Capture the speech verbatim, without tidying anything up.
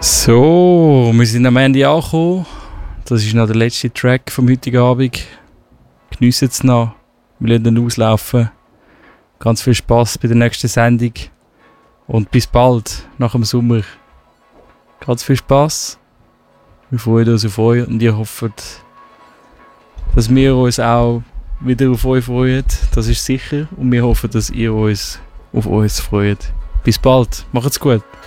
So, wir sind am Ende angekommen. Das ist noch der letzte Track vom heutigen Abend. Geniessen es noch. Wir lassen ihn auslaufen. Ganz viel Spass bei der nächsten Sendung. Und bis bald, nach dem Sommer. Ganz viel Spass. Wir freuen uns auf euch und ihr hofft, dass wir uns auch wieder auf euch freuen. Das ist sicher. Und wir hoffen, dass ihr uns auf uns freut. Bis bald. Macht's gut.